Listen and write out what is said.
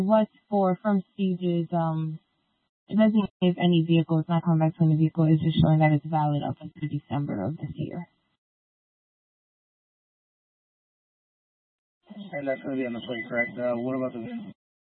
what's for from Stages, it doesn't give any vehicle. It's not coming back to any vehicle. It's just showing that it's valid up until December of this year. And that's going to be on the plate, correct? What about the